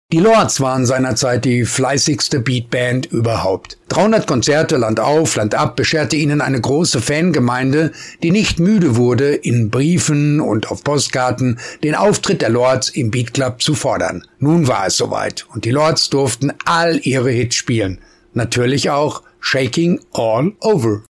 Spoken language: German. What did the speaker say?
Die Lords waren seinerzeit die fleißigste Beatband überhaupt. 300 Konzerte Land auf, Land ab bescherte ihnen eine große Fangemeinde, die nicht müde wurde, in Briefen und auf Postkarten den Auftritt der Lords im Beat Club zu fordern. Nun war es soweit und die Lords durften all ihre Hits spielen. Natürlich auch Shaking All Over.